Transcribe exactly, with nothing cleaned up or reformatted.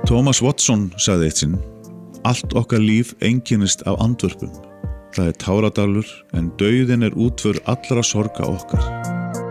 Thomas Watson sagði eitt sinn: allt okkar líf einkennist af andvörpum. Það er táradalur en dauðinn er útför allra sorga okkar.